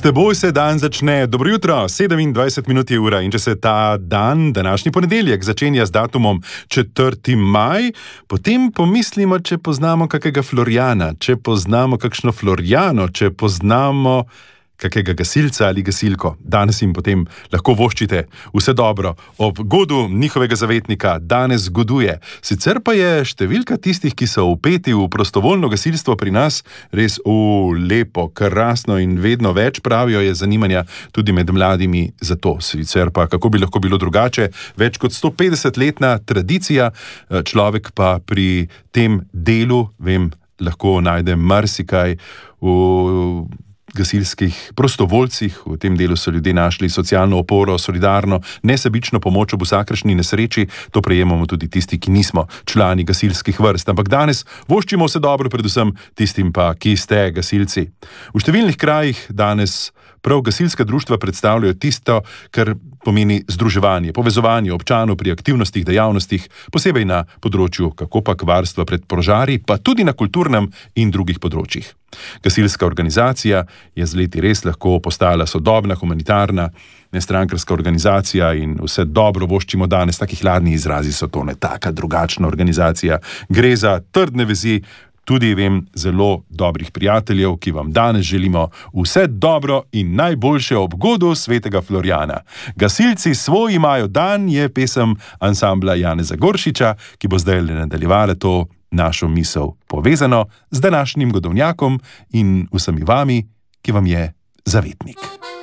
teboj se dan začne. Dobro jutro, 27 minut je ura in če se ta dan, današnji ponedeljek, začenja z datumom 4. maj, potem pomislimo, če poznamo kakega Florjana, če poznamo kakšno Florjano, če poznamo kakega gasilca ali gasilko. Danes jim potem lahko voščite vse dobro ob godu njihovega zavetnika, danes goduje. Sicer pa je številka tistih, ki so vpeti v prostovoljno gasilstvo pri nas, res lepo, krasno in vedno več, pravijo, je zanimanja tudi med mladimi za to. Sicer pa kako bi lahko bilo drugače, več kot 150-letna tradicija, človek pa pri tem delu, lahko najde marsikaj v gasilskih prostovoljcih. V tem delu so ljudje našli socialno oporo, solidarno, nesebično pomoč ob vsakršni nesreči. To prejemamo tudi tisti, ki nismo člani gasilskih vrst. Ampak danes voščimo vse dobro, predvsem tistim pa, ki ste gasilci. V številnih krajih danes prav gasilska društva predstavljajo tisto, kar pomeni združevanje, povezovanje občanov pri aktivnostih, dejavnostih, posebej na področju kakopak varstva pred požari, pa tudi na kulturnem in drugih področjih. Gasilska organizacija je z leti res lahko postala sodobna, humanitarna, nestrankarska organizacija in vse dobro voščimo danes. Taki hladni izrazi so to, ne taka drugačna organizacija. Gre za trdne vezi, tudi zelo dobrih prijateljev, ki vam danes želimo vse dobro in najboljše ob godu svetega Florjana. Gasilci svoj imajo dan je pesem ansambla Janeza Goršiča, ki bo zdaj nadaljevala to našo misel, povezano z današnjim godovnjakom in vsemi vami, ki vam je zavetnik.